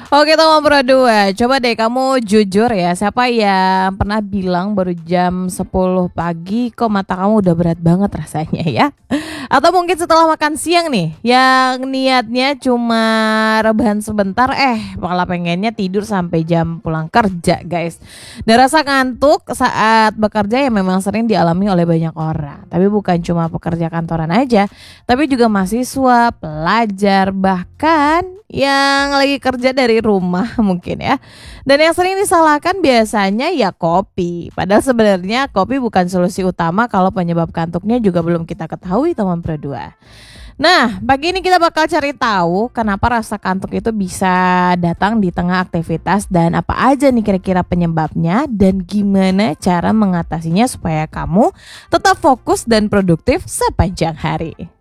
Oke teman Pro 2, coba deh kamu jujur ya, siapa yang pernah bilang baru jam 10 pagi kok mata kamu udah berat banget rasanya ya? Atau mungkin setelah makan siang nih, yang niatnya cuma rebahan sebentar, malah pengennya tidur sampai jam pulang kerja guys. Dan rasa ngantuk saat bekerja yang memang sering dialami oleh banyak orang. Tapi bukan cuma pekerja kantoran aja, tapi juga mahasiswa, pelajar, bahkan yang lagi kerja dari rumah mungkin ya. Dan yang sering disalahkan biasanya ya kopi. Padahal sebenarnya kopi bukan solusi utama kalau penyebab kantuknya juga belum kita ketahui teman Pro 2. Nah, pagi ini kita bakal cari tahu kenapa rasa kantuk itu bisa datang di tengah aktivitas dan apa aja nih kira-kira penyebabnya dan gimana cara mengatasinya supaya kamu tetap fokus dan produktif sepanjang hari.